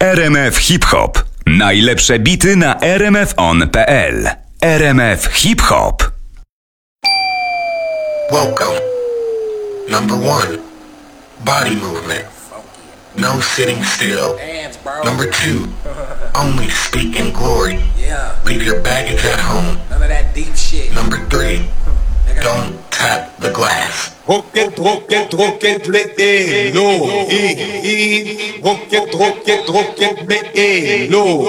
RMF Hip Hop. Najlepsze bity na rmfon.pl. RMF Hip Hop. Welcome. Number 1, body movement. No sitting still. Number 2, only speak in glory. Leave your baggage at home. None of that deep shit. Number 3, don't tap the glass. Rocket, let it low. Rocket, let it low.